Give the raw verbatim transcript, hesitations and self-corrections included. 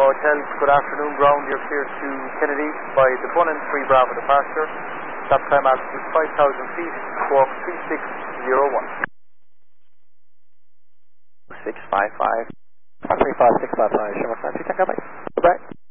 Hotel, good afternoon, ground, you're clear to Kennedy by the one and three Bravo departure. Stop climb altitude five thousand feet, squawk three six zero one. six five five, three five six five five, Sherman Fancy, take up, bye.